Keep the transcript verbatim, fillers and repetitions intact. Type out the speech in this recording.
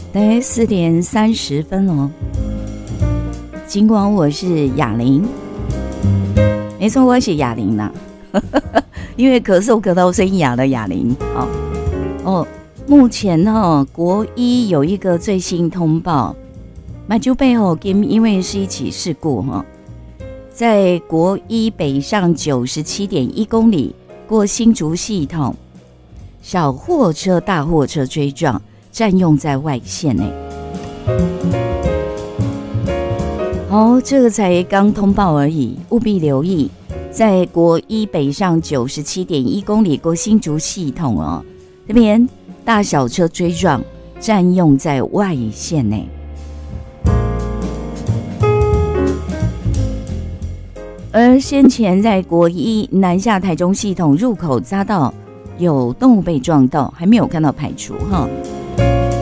大概四点三十分哦。尽管我是哑铃，没错，我是哑铃啦，因为咳嗽咳到声音哑的哑铃。哦哦，目前哦，国一有一个最新通报，马祖背后因为是一起事故哈，在国一北上九十七点一公里过新竹系统，小货车大货车追撞，占用在外线内。好，这个才刚通报而已，务必留意。在国一北上九十七点一公里过新竹系统哦，这边大小车追撞，占用在外线内。而先前在国一南下台中系统入口匝道有动物被撞到，还没有看到排除哈。